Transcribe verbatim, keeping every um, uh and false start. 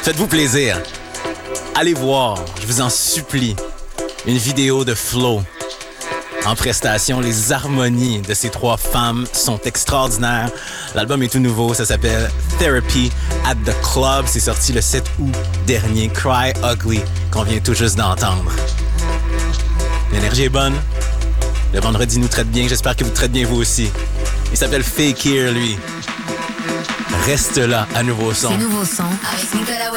Faites-vous plaisir. Allez voir, je vous en supplie, une vidéo de Flo. En prestation, les harmonies de ces trois femmes sont extraordinaires. L'album est tout nouveau, ça s'appelle Therapy at the Club. C'est sorti le sept août dernier. Cry Ugly, qu'on vient tout juste d'entendre. L'énergie est bonne. Le vendredi nous traite bien. J'espère que vous traitez bien vous aussi. Il s'appelle Fake Here, lui. Reste là, à Nouveau Son. C'est Nouveau Son avec Nicolas